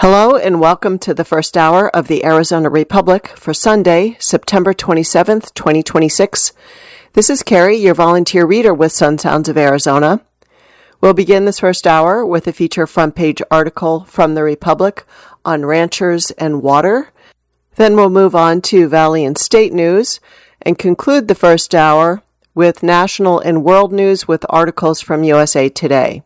Hello and welcome to the first hour of the Arizona Republic for Sunday, September 27th, 2026. This is Carrie, your volunteer reader with Sun Sounds of Arizona. We'll begin this first hour with a feature front page article from the Republic on ranchers and water. Then we'll move on to Valley and State news and conclude the first hour with national and world news with articles from USA Today.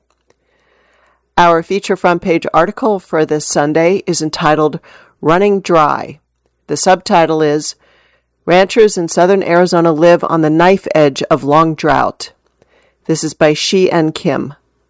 Our feature front page article for this Sunday is entitled Running Dry. The subtitle is Ranchers in Southern Arizona Live on the Knife Edge of Long Drought. This is by Shi N. Kim.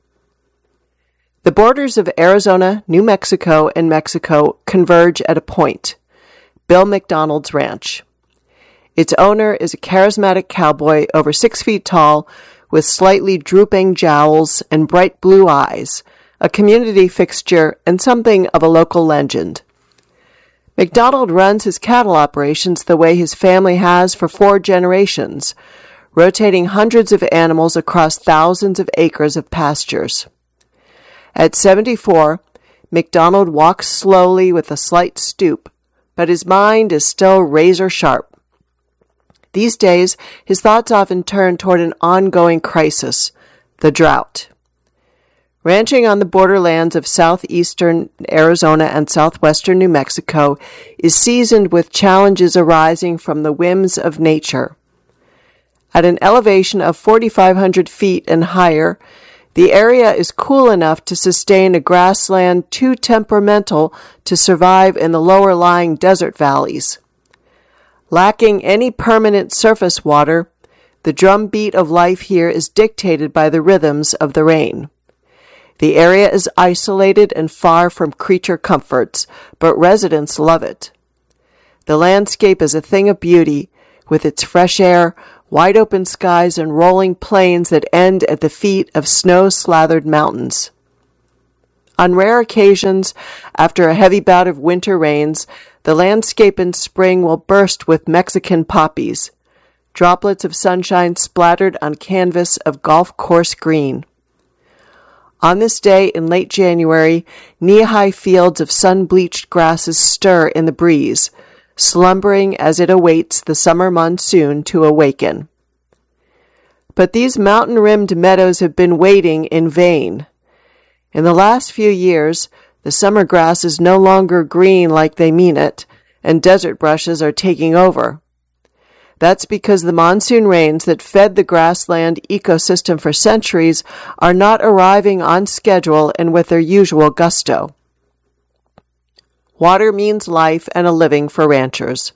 The borders of Arizona, New Mexico, and Mexico converge at a point, Bill McDonald's Ranch. Its owner is a charismatic cowboy over 6 feet tall with slightly drooping jowls and bright blue eyes, a community fixture and something of a local legend. McDonald runs his cattle operations the way his family has for 4 generations, rotating hundreds of animals across thousands of acres of pastures. At 74, McDonald walks slowly with a slight stoop, but his mind is still razor sharp. These days, his thoughts often turn toward an ongoing crisis, the drought. Ranching on the borderlands of southeastern Arizona and southwestern New Mexico is seasoned with challenges arising from the whims of nature. At an elevation of 4,500 feet and higher, the area is cool enough to sustain a grassland too temperamental to survive in the lower-lying desert valleys. Lacking any permanent surface water, the drumbeat of life here is dictated by the rhythms of the rain. The area is isolated and far from creature comforts, but residents love it. The landscape is a thing of beauty, with its fresh air, wide open skies, and rolling plains that end at the feet of snow-slathered mountains. On rare occasions, after a heavy bout of winter rains, the landscape in spring will burst with Mexican poppies, droplets of sunshine splattered on canvas of golf course green. On this day in late January, knee-high fields of sun-bleached grasses stir in the breeze, slumbering as it awaits the summer monsoon to awaken. But these mountain-rimmed meadows have been waiting in vain. In the last few years, the summer grass is no longer green like they mean it, and desert brushes are taking over. That's because the monsoon rains that fed the grassland ecosystem for centuries are not arriving on schedule and with their usual gusto. Water means life and a living for ranchers.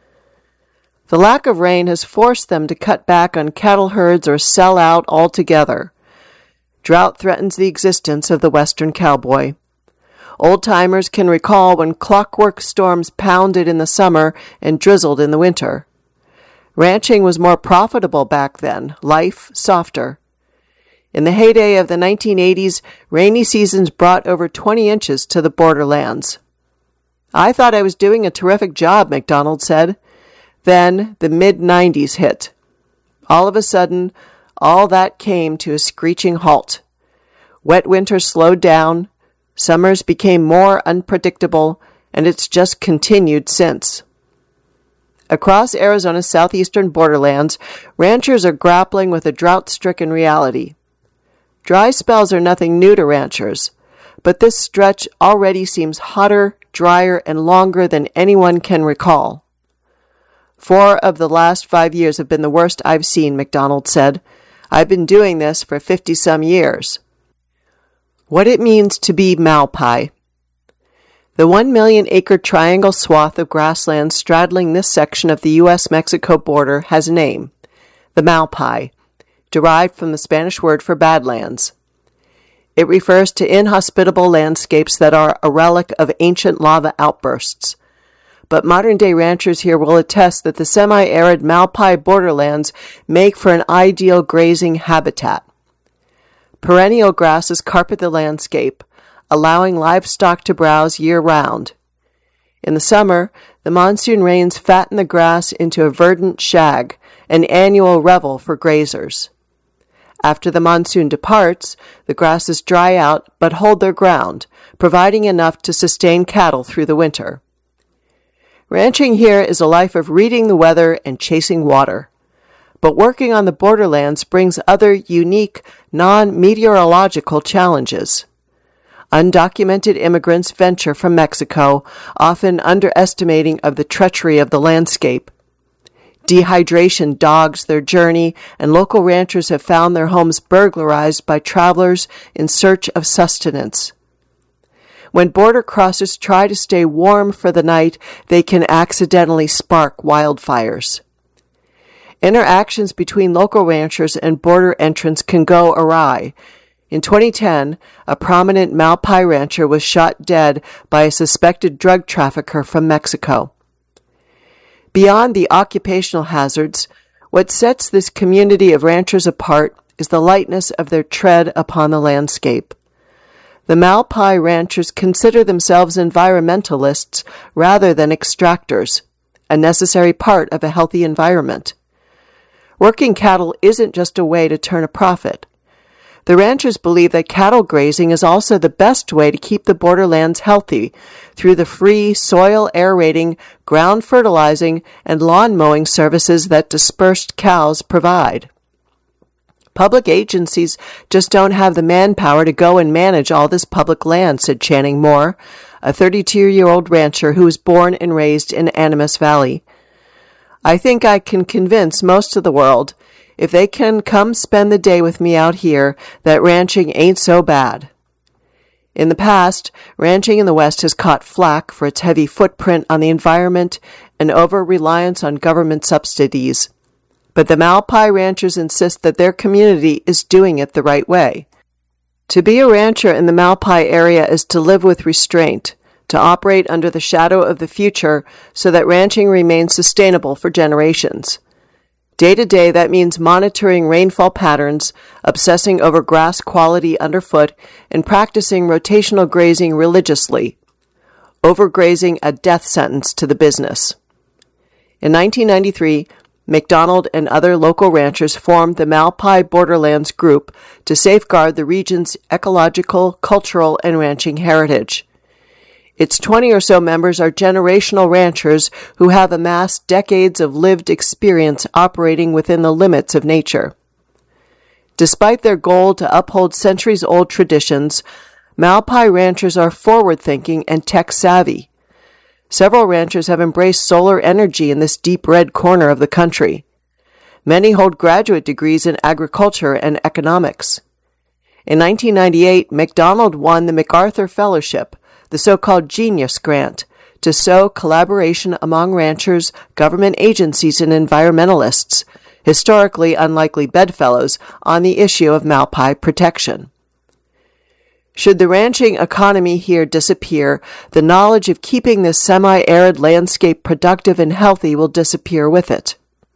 The lack of rain has forced them to cut back on cattle herds or sell out altogether. Drought threatens the existence of the Western cowboy. Old-timers can recall when clockwork storms pounded in the summer and drizzled in the winter. Ranching was more profitable back then, life softer. In the heyday of the 1980s, rainy seasons brought over 20 inches to the borderlands. I thought I was doing a terrific job, McDonald said. Then the mid-90s hit. All of a sudden, all that came to a screeching halt. Wet winters slowed down, summers became more unpredictable, and it's just continued since. Across Arizona's southeastern borderlands, ranchers are grappling with a drought-stricken reality. Dry spells are nothing new to ranchers, but this stretch already seems hotter, drier, and longer than anyone can recall. 4 of the last 5 years have been the worst I've seen, McDonald said. I've been doing this for 50-some years. What it means to be Malpai. The 1-million-acre triangle swath of grassland straddling this section of the U.S.-Mexico border has a name, the Malpai, derived from the Spanish word for badlands. It refers to inhospitable landscapes that are a relic of ancient lava outbursts. But modern-day ranchers here will attest that the semi-arid Malpai borderlands make for an ideal grazing habitat. Perennial grasses carpet the landscape, allowing livestock to browse year-round. In the summer, the monsoon rains fatten the grass into a verdant shag, an annual revel for grazers. After the monsoon departs, the grasses dry out but hold their ground, providing enough to sustain cattle through the winter. Ranching here is a life of reading the weather and chasing water. But working on the borderlands brings other unique, non-meteorological challenges. Undocumented immigrants venture from Mexico, often underestimating of the treachery of the landscape. Dehydration dogs their journey, and local ranchers have found their homes burglarized by travelers in search of sustenance. When border crossers try to stay warm for the night, they can accidentally spark wildfires. Interactions between local ranchers and border entrants can go awry. In 2010, a prominent Malpai rancher was shot dead by a suspected drug trafficker from Mexico. Beyond the occupational hazards, what sets this community of ranchers apart is the lightness of their tread upon the landscape. The Malpai ranchers consider themselves environmentalists rather than extractors, a necessary part of a healthy environment. Working cattle isn't just a way to turn a profit. The ranchers believe that cattle grazing is also the best way to keep the borderlands healthy through the free soil aerating, ground fertilizing, and lawn mowing services that dispersed cows provide. Public agencies just don't have the manpower to go and manage all this public land, said Channing Moore, a 32-year-old rancher who was born and raised in Animas Valley. I think I can convince most of the world, if they can come spend the day with me out here, that ranching ain't so bad. In the past, ranching in the West has caught flack for its heavy footprint on the environment and over-reliance on government subsidies. But the Malpai ranchers insist that their community is doing it the right way. To be a rancher in the Malpai area is to live with restraint, to operate under the shadow of the future so that ranching remains sustainable for generations. Day to day, that means monitoring rainfall patterns, obsessing over grass quality underfoot, and practicing rotational grazing religiously. Overgrazing a death sentence to the business. In 1993, McDonald and other local ranchers formed the Malpai Borderlands Group to safeguard the region's ecological, cultural, and ranching heritage. Its 20 or so members are generational ranchers who have amassed decades of lived experience operating within the limits of nature. Despite their goal to uphold centuries-old traditions, Malpai ranchers are forward-thinking and tech-savvy. Several ranchers have embraced solar energy in this deep red corner of the country. Many hold graduate degrees in agriculture and economics. In 1998, McDonald won the MacArthur Fellowship, the so-called Genius Grant, to sow collaboration among ranchers, government agencies, and environmentalists, historically unlikely bedfellows, on the issue of Malpai protection. Should the ranching economy here disappear, the knowledge of keeping this semi-arid landscape productive and healthy will disappear with it.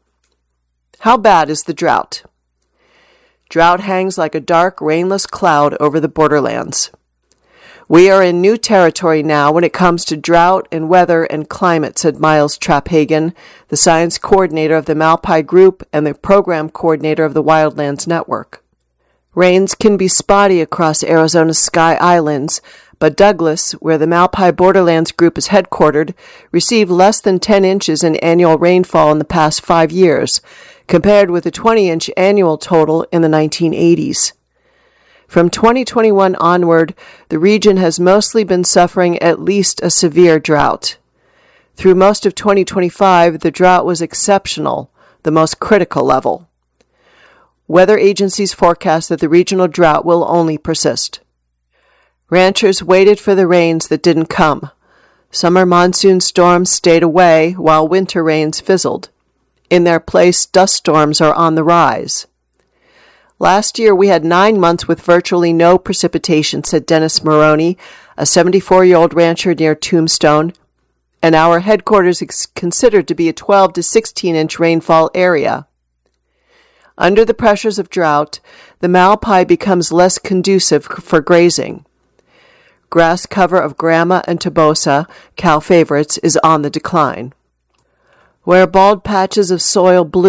How bad is the drought? Drought hangs like a dark, rainless cloud over the borderlands. We are in new territory now when it comes to drought and weather and climate, said Miles Trapphagen, the science coordinator of the Malpai Group and the program coordinator of the Wildlands Network. Rains can be spotty across Arizona's Sky Islands, but Douglas, where the Malpai Borderlands Group is headquartered, received less than 10 inches in annual rainfall in the past 5 years, compared with a 20-inch annual total in the 1980s. From 2021 onward, the region has mostly been suffering at least a severe drought. Through most of 2025, the drought was exceptional, the most critical level. Weather agencies forecast that the regional drought will only persist. Ranchers waited for the rains that didn't come. Summer monsoon storms stayed away while winter rains fizzled. In their place, dust storms are on the rise. Last year, we had 9 months with virtually no precipitation, said Dennis Maroney, a 74-year-old rancher near Tombstone, and our headquarters is considered to be a 12 to 16-inch rainfall area. Under the pressures of drought, the Malpai becomes less conducive for grazing. Grass cover of Grama and Tobosa, cow favorites, is on the decline. Where bald patches of soil bloom,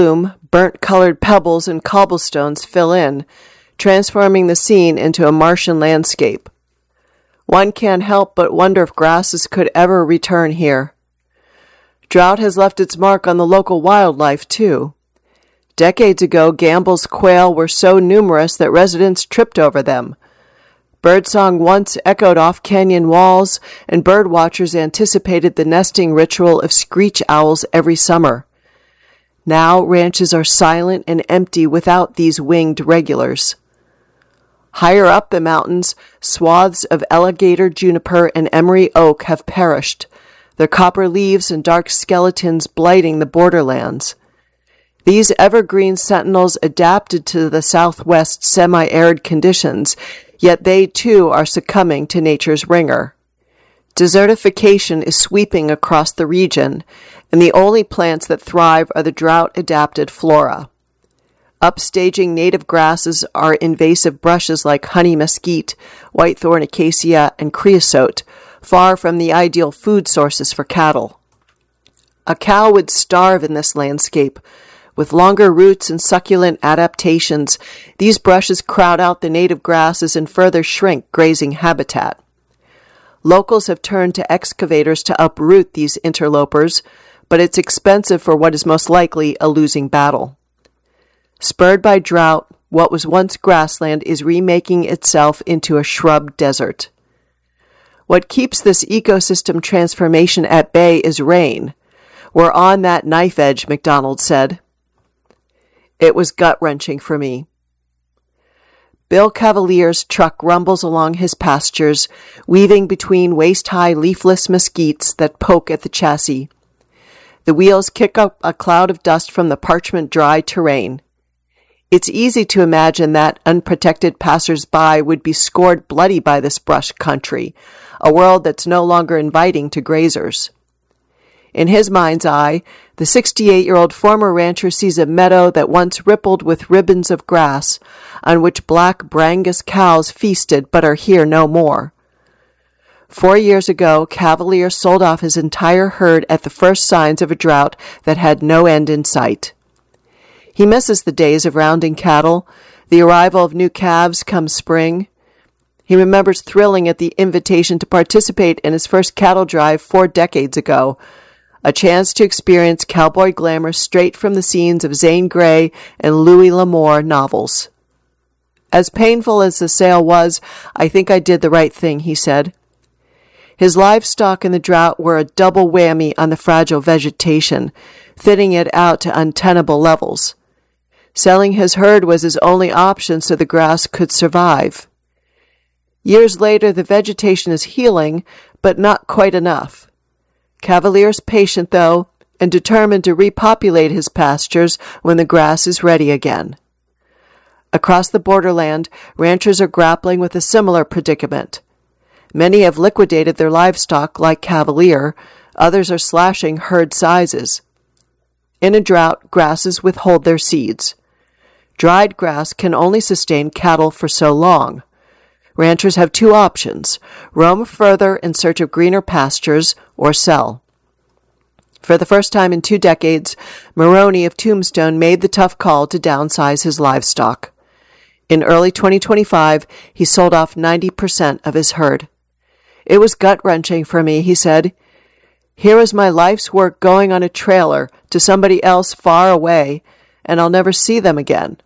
Burnt-colored pebbles and cobblestones fill in, transforming the scene into a Martian landscape. One can't help but wonder if grasses could ever return here. Drought has left its mark on the local wildlife, too. Decades ago, Gambel's quail were so numerous that residents tripped over them. Birdsong once echoed off canyon walls, and birdwatchers anticipated the nesting ritual of screech owls every summer. Now, ranches are silent and empty without these winged regulars. Higher up the mountains, swaths of alligator, juniper, and emery oak have perished, their copper leaves and dark skeletons blighting the borderlands. These evergreen sentinels adapted to the southwest semi-arid conditions, yet they too are succumbing to nature's ringer. Desertification is sweeping across the region, and the only plants that thrive are the drought-adapted flora. Upstaging native grasses are invasive brushes like honey mesquite, whitethorn acacia, and creosote, far from the ideal food sources for cattle. A cow would starve in this landscape. With longer roots and succulent adaptations, these brushes crowd out the native grasses and further shrink grazing habitat. Locals have turned to excavators to uproot these interlopers, but it's expensive for what is most likely a losing battle. Spurred by drought, what was once grassland is remaking itself into a shrub desert. What keeps this ecosystem transformation at bay is rain. We're on that knife edge, McDonald said. It was gut-wrenching for me. Bill Cavalier's truck rumbles along his pastures, weaving between waist-high leafless mesquites that poke at the chassis. The wheels kick up a cloud of dust from the parchment-dry terrain. It's easy to imagine that unprotected passers-by would be scored bloody by this brush country, a world that's no longer inviting to grazers. In his mind's eye, the 68-year-old former rancher sees a meadow that once rippled with ribbons of grass, on which black Brangus cows feasted but are here no more. 4 years ago, Cavalier sold off his entire herd at the first signs of a drought that had no end in sight. He misses the days of rounding cattle, the arrival of new calves come spring. He remembers thrilling at the invitation to participate in his first cattle drive 4 decades ago, a chance to experience cowboy glamour straight from the scenes of Zane Grey and Louis L'Amour novels. As painful as the sale was, I think I did the right thing, he said. His livestock in the drought were a double whammy on the fragile vegetation, thinning it out to untenable levels. Selling his herd was his only option so the grass could survive. Years later, the vegetation is healing, but not quite enough. Cavalier's patient, though, and determined to repopulate his pastures when the grass is ready again. Across the borderland, ranchers are grappling with a similar predicament. Many have liquidated their livestock like Cavalier, others are slashing herd sizes. In a drought, grasses withhold their seeds. Dried grass can only sustain cattle for so long. Ranchers have 2 options: roam further in search of greener pastures or sell. For the first time in 2 decades, Maroney of Tombstone made the tough call to downsize his livestock. In early 2025, he sold off 90% of his herd. It was gut-wrenching for me, he said. Here is my life's work going on a trailer to somebody else far away, and I'll never see them again.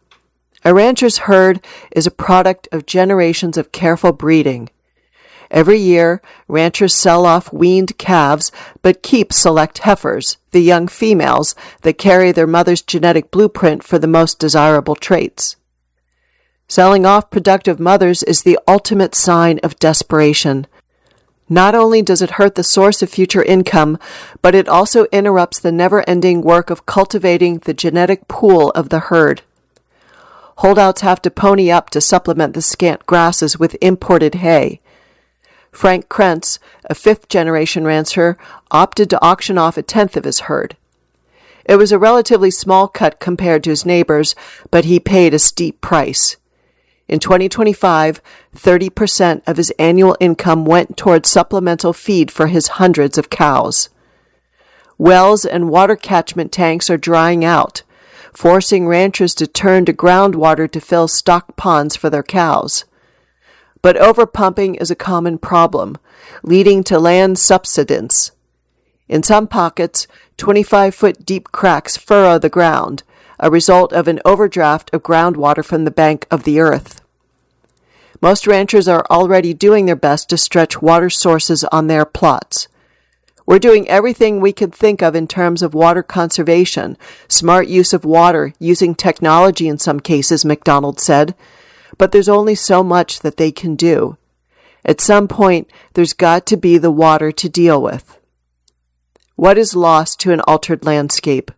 A rancher's herd is a product of generations of careful breeding. Every year, ranchers sell off weaned calves, but keep select heifers, the young females that carry their mother's genetic blueprint for the most desirable traits. Selling off productive mothers is the ultimate sign of desperation. Not only does it hurt the source of future income, but it also interrupts the never-ending work of cultivating the genetic pool of the herd. Holdouts have to pony up to supplement the scant grasses with imported hay. Frank Krentz, a 5th-generation rancher, opted to auction off 1/10 of his herd. It was a relatively small cut compared to his neighbors, but he paid a steep price. In 2025, 30% of his annual income went toward supplemental feed for his hundreds of cows. Wells and water catchment tanks are drying out. forcing ranchers to turn to groundwater to fill stock ponds for their cows. But overpumping is a common problem, leading to land subsidence. In some pockets, 25-foot deep cracks furrow the ground, a result of an overdraft of groundwater from the bank of the earth. Most ranchers are already doing their best to stretch water sources on their plots. We're doing everything we can think of in terms of water conservation, smart use of water, using technology in some cases, McDonald said. But there's only so much that they can do. At some point, there's got to be the water to deal with. What is lost to an altered landscape?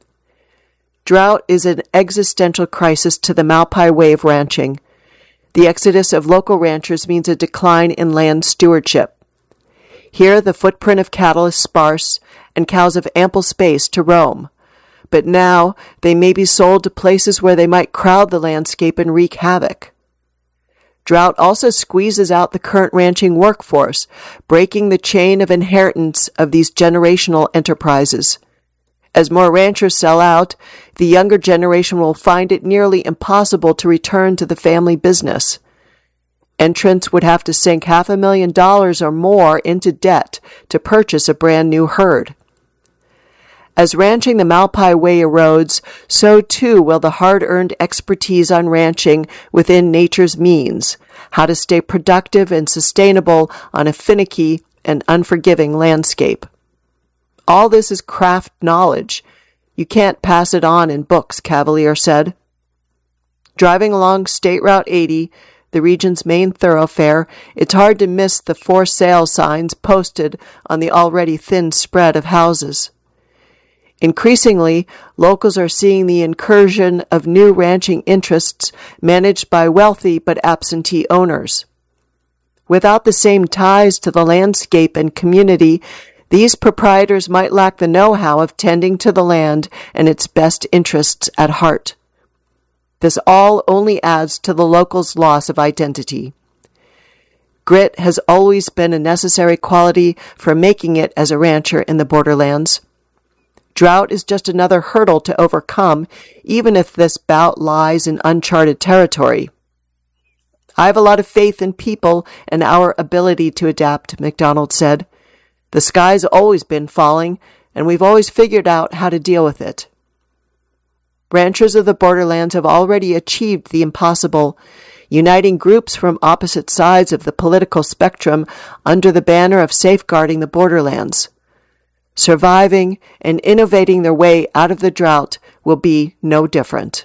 Drought is an existential crisis to the Malpai way of ranching. The exodus of local ranchers means a decline in land stewardship. Here, the footprint of cattle is sparse, and cows have ample space to roam. But now, they may be sold to places where they might crowd the landscape and wreak havoc. Drought also squeezes out the current ranching workforce, breaking the chain of inheritance of these generational enterprises. As more ranchers sell out, the younger generation will find it nearly impossible to return to the family business. Entrants would have to sink $500,000 or more into debt to purchase a brand new herd. As ranching the Malpai way erodes, so too will the hard-earned expertise on ranching within nature's means, how to stay productive and sustainable on a finicky and unforgiving landscape. All this is craft knowledge. You can't pass it on in books, Cavalier said. Driving along State Route 80, the region's main thoroughfare, it's hard to miss the for sale signs posted on the already thin spread of houses. Increasingly, locals are seeing the incursion of new ranching interests managed by wealthy but absentee owners. Without the same ties to the landscape and community, these proprietors might lack the know-how of tending to the land and its best interests at heart. This all only adds to the locals' loss of identity. Grit has always been a necessary quality for making it as a rancher in the borderlands. Drought is just another hurdle to overcome, even if this bout lies in uncharted territory. I have a lot of faith in people and our ability to adapt, McDonald said. The sky's always been falling, and we've always figured out how to deal with it. Ranchers of the borderlands have already achieved the impossible, uniting groups from opposite sides of the political spectrum under the banner of safeguarding the borderlands. Surviving and innovating their way out of the drought will be no different.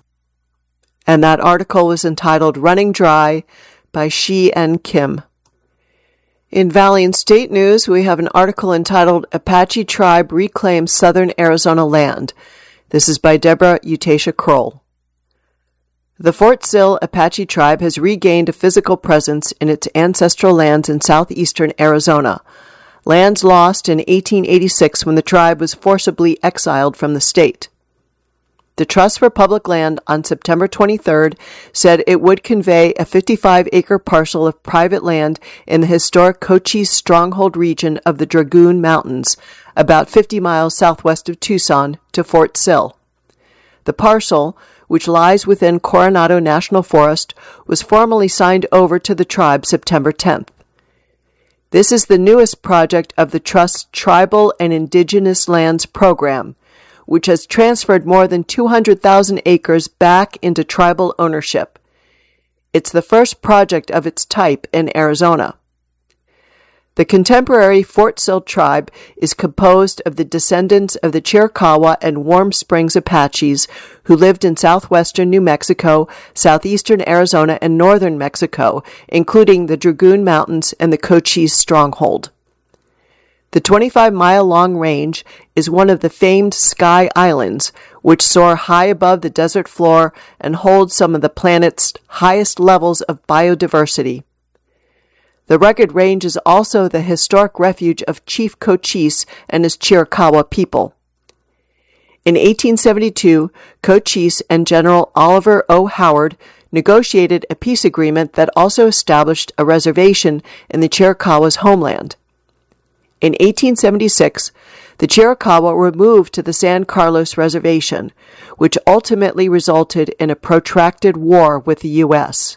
And that article was entitled Running Dry by Shi N. Kim. In Valley and State News, we have an article entitled Apache Tribe Reclaims Southern Arizona Land. This is by Deborah Utasia Kroll. The Fort Sill Apache tribe has regained a physical presence in its ancestral lands in southeastern Arizona, lands lost in 1886 when the tribe was forcibly exiled from the state. The Trust for Public Land on September 23rd said it would convey a 55-acre parcel of private land in the historic Cochise Stronghold region of the Dragoon Mountains, about 50 miles southwest of Tucson, to Fort Sill. The parcel, which lies within Coronado National Forest, was formally signed over to the tribe September 10th. This is the newest project of the Trust's Tribal and Indigenous Lands Program, which has transferred more than 200,000 acres back into tribal ownership. It's the first project of its type in Arizona. The contemporary Fort Sill tribe is composed of the descendants of the Chiricahua and Warm Springs Apaches who lived in southwestern New Mexico, southeastern Arizona, and northern Mexico, including the Dragoon Mountains and the Cochise Stronghold. The 25-mile-long range is one of the famed Sky Islands, which soar high above the desert floor and hold some of the planet's highest levels of biodiversity. The rugged range is also the historic refuge of Chief Cochise and his Chiricahua people. In 1872, Cochise and General Oliver O. Howard negotiated a peace agreement that also established a reservation in the Chiricahua's homeland. In 1876, the Chiricahua were moved to the San Carlos Reservation, which ultimately resulted in a protracted war with the U.S.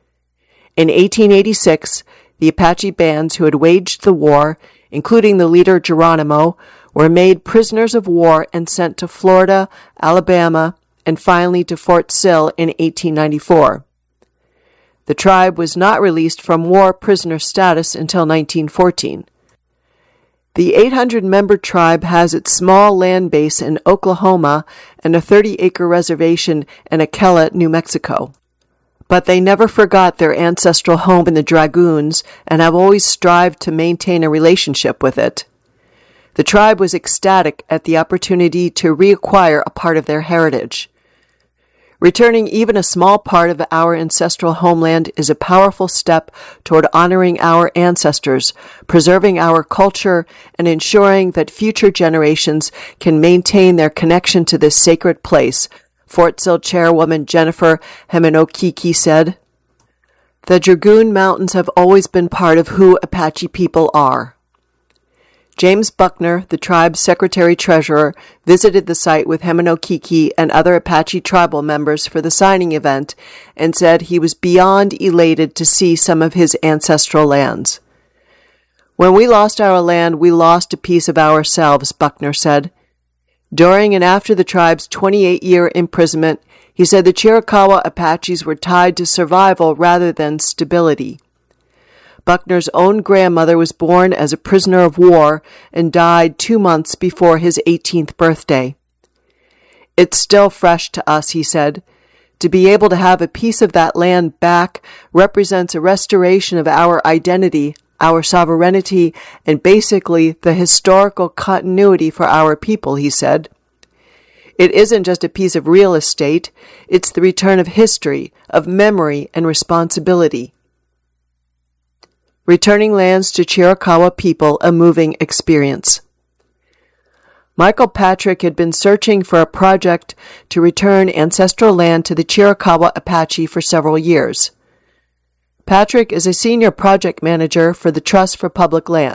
In 1886, the Apache bands who had waged the war, including the leader Geronimo, were made prisoners of war and sent to Florida, Alabama, and finally to Fort Sill in 1894. The tribe was not released from war prisoner status until 1914. The 800-member tribe has its small land base in Oklahoma and a 30-acre reservation in Aquila, New Mexico. But they never forgot their ancestral home in the Dragoons and have always strived to maintain a relationship with it. The tribe was ecstatic at the opportunity to reacquire a part of their heritage. Returning even a small part of our ancestral homeland is a powerful step toward honoring our ancestors, preserving our culture, and ensuring that future generations can maintain their connection to this sacred place, Fort Sill Chairwoman Jennifer Hemenokiki said. The Dragoon Mountains have always been part of who Apache people are. James Buckner, the tribe's secretary-treasurer, visited the site with Hemenokiki and other Apache tribal members for the signing event and said he was beyond elated to see some of his ancestral lands. When we lost our land, we lost a piece of ourselves, Buckner said. During and after the tribe's 28-year imprisonment, he said the Chiricahua Apaches were tied to survival rather than stability. Buckner's own grandmother was born as a prisoner of war and died 2 months before his 18th birthday. It's still fresh to us, he said. To be able to have a piece of that land back represents a restoration of our identity, our sovereignty, and basically the historical continuity for our people, he said. It isn't just a piece of real estate, it's the return of history, of memory, and responsibility. Returning lands to Chiricahua people, a moving experience. Michael Patrick had been searching for a project to return ancestral land to the Chiricahua Apache for several years. Patrick is a senior project manager for the Trust for Public Land.